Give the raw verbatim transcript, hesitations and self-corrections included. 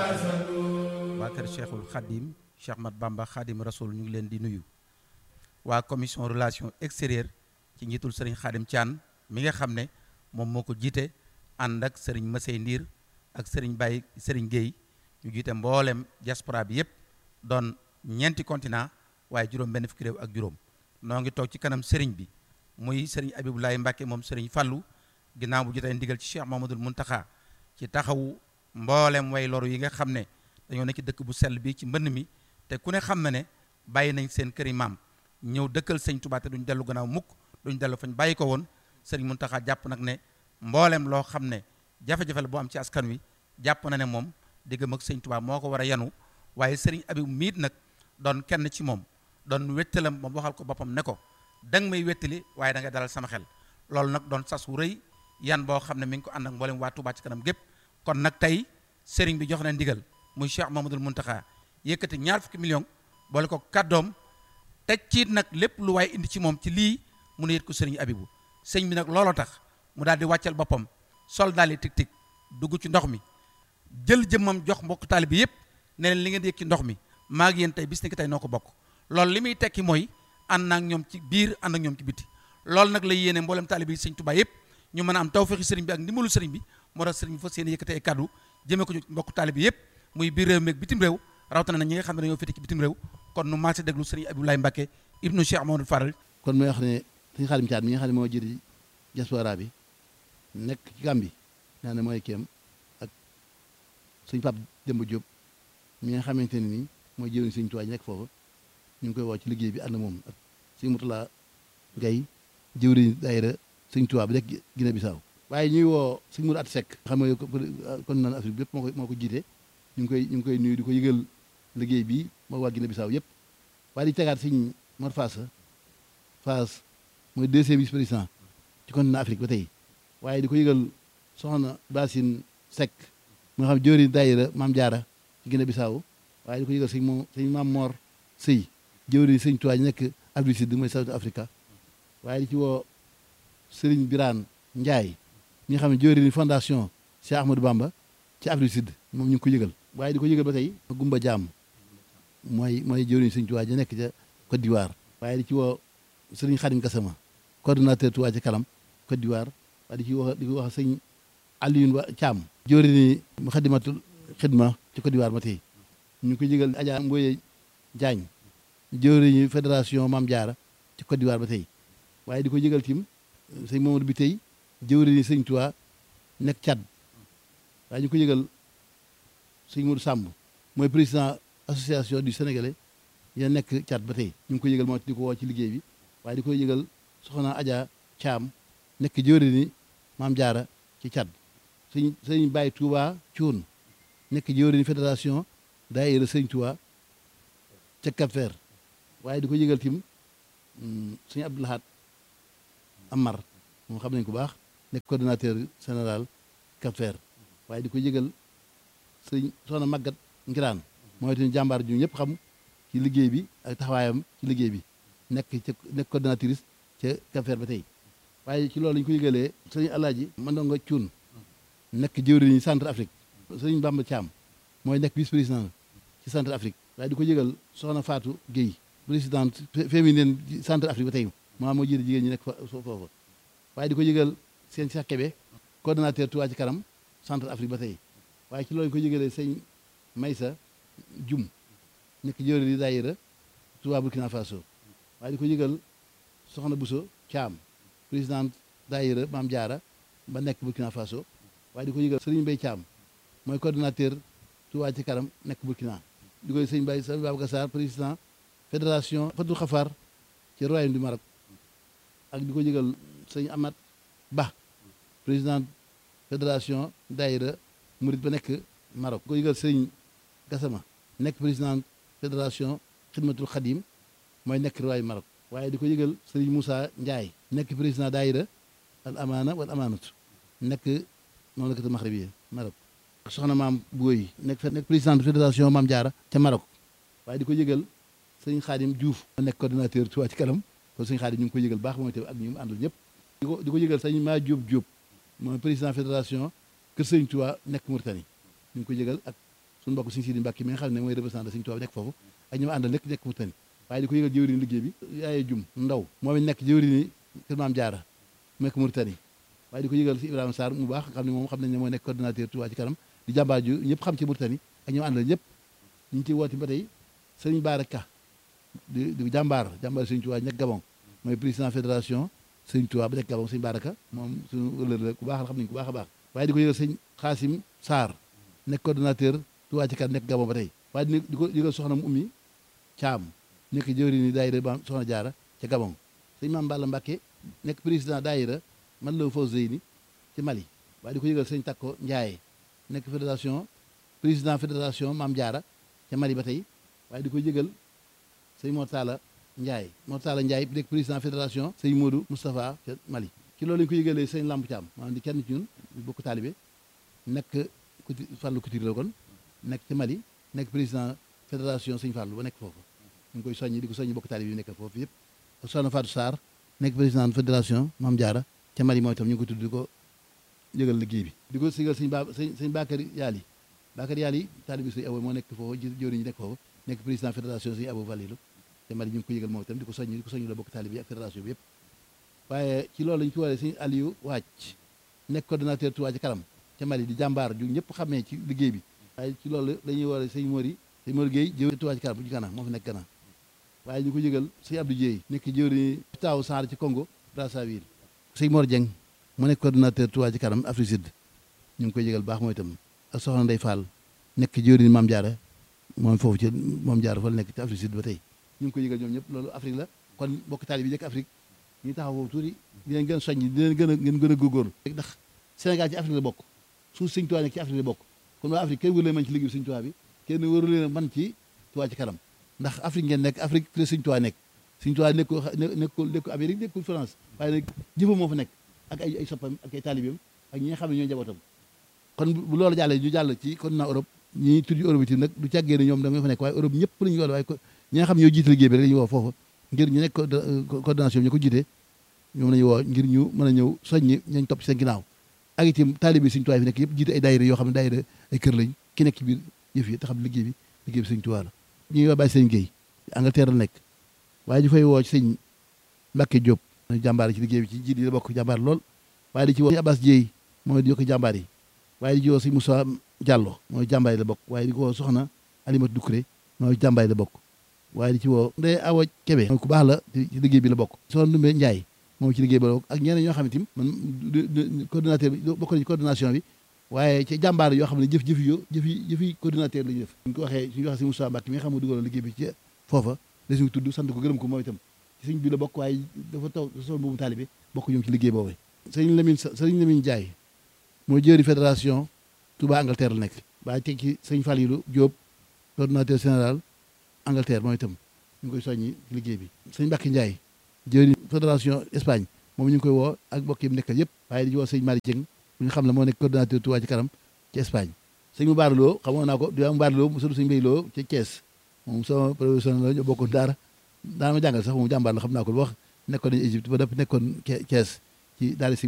waa kër Cheikhul Khadim Cheikh Mat Bamba Khadim Rasoul ñu ngi leen di nuyu waa commission relation extérieure ci njiitul sëriñ Khadim Thian mi nga xam ne moom moo ko jiite ànd ak sëriñ Masey Ndiir ak sëriñ Baye sëriñ Guèye ñu jiite mboolem diaspora bi yëpp doon ñeenti continent waaye juróom benn fukki réew ak juróom noo ngi toog ci kanam sëriñ bi muy sëriñ Abibulaay Mbàkke moom sëriñ Fallu ginnaaw bu jotee ndigal ci Cheikh Mamadul Muntaxa ci taxawu mboolem way loru yi nga xam ne dañoo nekk ci dëkk bu sell bi ci mbënn mi te ku ne xam na ne bàyyi nañ seen këri maam ñëw dëkkal sëñ Tuubaa te duñ dellu gannaaw mukk duñ dellu fañ bàyyi ko woon sëriñ Muntaxa jàpp nag ne mboolem loo xam ne jafe-jafe la bu am ci askan wi jàpp na ne moom diggam ak sëñ Tuubaa moo ko war a yanu waaye sëriñ Abib miit nag doon kenn ci moom doon wettalam moom waxal ko boppam ne ko danga may wettali waaye da ngay dalal sama xel loolu nag doon sas wu rëy yan boo xam ne mi ngi ko ànd ak mboolem waa Tuubaa ci kanam gépp kon nag tey sëriñ bi jox na ndigal muy Cheikh Mamadul Muntaxa yëkkati ñaar fukki million boole ko kàddoom teg ci nag lépp lu waaye indi ci moom ci lii mu ne yët ko sëriñ Abibu sëñ bi nag looloo tax mu daal di wàccal boppam sol daal di tig tig dugg ci ndox mi jël jëmmam jox mbokk taali bi yëpp ne leen li ngeen di yëg ci ndox mi maa ngi yéen tey bis ni ki tey noo ko bokk loolu li muy tekki mooy ànd naag ñoom ci biir ànd ak ñoom ci biti loolu nag la yéene mboolem taali bi sëñ Tuubaa yëpp ñu mën a am tawfeexi sëriñ bi ak ndimbalu sëriñ bi moo tax sëriñ bi fas yéene yëkkatee ay kàddu jëmee ko ci mbokk taali bi yëpp muy biir réew mi ak bitim réew rawatina na ñi nga xam ne dañoo féete ci bitim réew kon nu maase déglu sëriñ Abdoulaye Mbacke ibnu Cheikh Mamadou Faral. kon mooy wax ne sëñ Xaadim Thian mi nga xam ne moo jëri diaspora bi nekk ci Gàmbi naa ne mooy kéem ak sëñ Pape Demba Diop mi nga xamante ne nii mooy jëriñ sëñ Tuubaa nekk foofu ñu ngi koy woo ci liggéey bi ànd moom ak sëñ Murtala Gay jëwriñ daayira sëñ Tuubaa bi rek Guinée Bissau waaye ñuy woo sëñ Mourou At Seck xam nga kon naan Afrique bi yëpp moo ko moo ko jiite ñu ngi koy ñu ngi koy nuyu di ko yëgal liggéey bi moo waa Guinée Bissau yëpp waaye di tegaat sëñ Mor Fass Fass mooy deuxième vice président ci continent Afrique ba tey waaye di ko yëgal soxna Basine Seck mu nga xam jëwriñ daayira Maam Jaara ci Guinée Bissau waaye di ko yëgal sëñ moom sëñ Maam Mor Sëy jëwriñ sëñ Tuubaa ñu nekk Afrique Sud mooy South Africa waaye di ci woo Sëriñ Birane Ndiaye ñi nga xam ne jëwriñ fondation Cheikh Ahmadou Bamba ci Afrique Sud moom ñu ngi ko yëgal waaye di ko yëgal ba tey Gumba Jaam mooy mooy jëwriñ sëñ Tuubaa ja nekk ca Côte d'Ivoire waaye di ci woo Sëriñ Xadim Gassama coordonnateur Tuubaa ci kanam Côte d'Ivoire waaye di ci wax di ko wax sëñ Alioune Wa Thiam jëwriñ Muxaddamatul Xidma ci Côte d'Ivoire ba tey ñu ngi ko yëgal Adja Mboye Diagne jëwriñu fédération Maam Jaara ci Côte d'Ivoire ba tey waaye di ko yëgal tim sëñ Mamadou bi tey jëwriñu sëñ Tuubaa nekk Tchad waaye ñu ko yëgal sëñ Modou Samb mooy président association du Sénégalais ya nekk Tchad ba tey ñu ngi ko yëgal moo di ko woo ci liggéey bi waaye di ko yëgal soxna Adja Thiam nekk jëwriñu Maam Jaara ci Tchad sëñ sëñ Baye Touba Thioune nekk jëwriñu fédération daayira sëñ Tuubaa ca Cap-Vert waaye di ko yëgal tim sëñ Abdou Lahad Amar moom xam nañ ko baax nekk coordonnateur général Cap-Vert waaye di ko yëgal sëñ soxna Magat Ngiraan mooy tamit jàmbaar ju ñëpp xam ci liggéey bi ak taxawaayam ci liggéey bi nekk ca nekk coordonnatrice ca Cap-Vert ba tey waaye ci loolu lañu ko yëgalee sëñ Alaaji Mandongo Cuun nekk jëwriñu Centre Afrique sëñ Bamba Thiam mooy nekk vice président ci Centre Afrique waaye di ko yëgal soxna Fatou Guèye présidente féminine Centre Afrique ba tey maa moo jiite jigéen ñi nekk foofu waaye di ko yëgal seen Cheikh Kébé coordonnateur Touba ci kanam Centre Afrique ba tey waaye ci loolu ñu ko yëgalee sëñ Maysa Jum nekk jëwriñ di daayira Touba Burkina Faso waaye di ko yëgal soxna Bousso Thiam présidente daayira Maam Jaara ba nekk Burkina Faso waaye di ko yëgal Sëriñ Mbay Thiam mooy coordonnateur Touba ci kanam nekk Burkina di koy sëñ Baye sëñ Babacar Sarr président fédération Fatou Khafar ci royaume du Maroc ak di ko yëgal sëñ Amat Ba président fédération daayira Murit ba nekk Maroc ko yëgal sëñ Gassama nekk président fédération Xidmatul Xadim mooy nekk royaume Maroc waaye di ko yëgal sëñ Moussa Ndiaye nekk président daayira al amaana wal amaanatu nekk mamlakatu maxribiya Maroc soxna maam Booy nekk nekk président fédération Maam Jaara ca Maroc waaye di ko yëgal sëñ Xaadim Diouf nekk coordonnateur Touba ci kanam kon sëñ Xaadim ñu ngi ko yëgal baax mooy te ak ñu mu àndul ñëpp di ko di ko yëgal sëñ maa Diop Diop mooy président fédération Kër Sëñ Touba nekk Mauritanie ñu ngi ko yëgal ak suñu mbokk Sëñ Sidi Mbàkke mi nga xam ne mooy représentant Sëñ Tuubaa nekk foofu ak ñi ma àndal nekk nekk Mauritanie waaye di ko yëgal jëwriñ liggéey bi yaaye jum ndaw moom it nekk jëwriñ kër Maam Jaara mu nekk Mauritanie waaye di ko yëgal si Ibrahima Sarr mu baax xam ne moom xam nañ ne mooy nekk coordonnateur Touba ci kanam di jàmbaar ju ñëpp xam ci Mauritanie ak ñi ma àndal ñëpp ñu ngi ciy woote ba tey Sëñ Baara Ka di di jàmbaar jàmbaar Sëñ Tuubaa nekk Gabon mooy président fédération Sëñ Tuubaa ba nekk Gabon Sëñ Baara Ka moom suñu wëllër la ku baax la xam nañ ku baax a baax waaye di ko yëgal Sëñ Xaasim Sarr nekk coordonnateur Touba ci kanam nekk Gabon ba tey waaye di ko yëgal soxna mu ummi Caam nekk jëwriñ ni daayira ba soxna Jaara ca Gabon Sëñ Maam Balla Mbàkke nekk président daayira man la Fawzeyni ci Mali waaye di ko yëgal Sëñ Takko Njaaye nekk fédération président fédération Maam Jaara ca Mali ba tey waaye di ko yëgal Sëñ Mortala Ndiaye Mortala Ndiaye nekk président fédération Sëñ Modou Moustapha ca Mali ci loolu lañu ko yëgalee Sëñ Lamp Thiam maanaam di kenn ci ñun bokk taalibe nekk kuti Fàllu Couture la kon nekk ci Mali nekk président fédération Sëñ Fàllu ba nekk foofu ñu ngi koy soññi di ko soññi bokk taalibe yi nekk foofu yëpp soxna Fatou Sarr nekk président fédération Maam Jaara ca Mali moom itam ñu ngi ko tudd di ko yëgal liggéey bi di ko sigal sëñ ba sëñ sëñ Bakary Yaali Bakary Yaali taalibe Sëñ Abo moo nekk foofu jëwriñ ñi nekk foofu nekk président fédération Sëñ Abo Valilu te Mali ñu ngi ko yëgal moom itam di ko soññi di ko soññi la bokk taalibe yi ak fédération bi yëpp waaye ci loolu lañu ci waree Sëñ Aliou Wàcc nekk coordonnateur Touba ci kanam ca Mali di jàmbaar ju ñëpp xamee ci liggéey bi waaye ci loolu lañuy waree Sëñ Mori Sëñ Mori Gueye jëwriñ Touba ci kanam bu ci Gana moo fi nekk Gana waaye ñu ko yëgal Sëñ Abdou Dieye nekk jëwriñ taaw Sarr ci Congo Brazzaville Sëñ Mor Dieng mu nekk coordonnateur Touba ci kanam Afrique Sud ñu ngi koy yëgal baax mooy itam ak soxna Ndey Fall nekk jëwriñ Maam Jaara moom foofu ci Maam Jaara fa la nekk ci Afrique Sud ba tey ñu ngi koy yëgal ñoom ñëpp loolu Afrique la kon bokk taalibe bi nekk Afrique ñu taxaw foofu tuuti di leen gën a soññ di leen gën a ngeen gën a góorgóorlu ndax Sénégal ci Afrique la bokk suuf Sëñ Tuubaa nekk ci Afrique la bokk kon waa Afrique kenn wëru leen man ci liggéey Sëñ Tuubaa bi kenn wëru leen man ci Touba ci kanam ndax Afrique ngeen nekk Afrique fi la Sëñ Tuubaa nekk Sëñ Tuubaa nekkul nekkul nekkul Amérique nekkul France waaye nag jëfam moo fa nekk ak ay ay soppam ak ay taalibeem ak ñi nga xam ne ñoo njabootam kon bu loolu jàllee ñu jàll ci continent Europe ñi tudd Europe yi nag du càggee ne ñoom da nga fa nekk waaye Europe ñëpp la ñu woo waaye ñi nga xam ne ñoo jiite liggéey bi rek la ñu woo foofu ngir ñu nekk coordination bi ñu ko jiite ñoom la ñu woo ngir ñu mën a ñëw soññi ñañ topp ci seen ginnaaw ak itam taalibe Sëñ Tuubaa fi nekk yëpp jiite ay daayira yoo xam ne daayira ay kër lañ ki nekk ci biir yëf yi te xam liggéey bi liggéey bi Sëñ Tuubaa la ñuy woo bàyyi Sëñ Gueye Angleterre la nekk waaye ñu fay woo ci Sëñ Mbàkke Diop jàmbaar ci liggéey bi ci jiit yi la bokk jàmbaar lool waaye di ci woo Abbas Dieye mooy di yokk jàmbaar yi waaye di ci woo Sëñ Moussa Diallo mooy jàmbaar yi la bokk waaye di ko woo soxna Alimatu Dukuré mooy jàmbaar yi la bokk waaye di ci woo Ndeye Awa Kébé mooy ku baax la ci liggéey bi la bokk soxna Ndumbe Ndiaye moom ci liggéey bi la bokk ak ñeneen ñoo xam ne tim man coordinateur bi bokk nañu coordination bi waaye ci jàmbaar yoo xam ne jëf jëf yo jëf yi jëf yi coordinateur la ñu def suñ ko waxee suñu waxee Sëñ Moussa Mbacke mi nga xam ne dugaloon liggéey bi ci foofa la suñu tudd sant ko gërëm ko moom itam ci suñ bi la bokk waaye dafa taw sol boobu taalibe bokk ñoom ci liggéey boobu sëriñ Lamine sëriñ Lamine Ndiaye mooy jëri fédération Touba Angleterre la nekk waaye teg ci sëñ Falilou Diop coordinateur général Angleterre mooy itam ñu ngi koy soññi ci liggéey bi sëñ Mbacke Ndiaye jëri fédération Espagne moom ñu ngi koy woo ak mbokk yi mu nekkal yëpp waaye di woo sëñ Mari Dieng bu ñu xam ne moo nekk coordinateur Touba ci kanam ci Espagne sëñ mu baaraloo xamoon naa ko di mu baaraloo mu sëñ Mbay Loo ci Thiès moom sama professionnel la ñu bokkoon daara daana ma jàngal sax moom jàmbaar la xam naa ko lu wax nekkoon nañu Égypte ba def nekkoon Thiès ci daal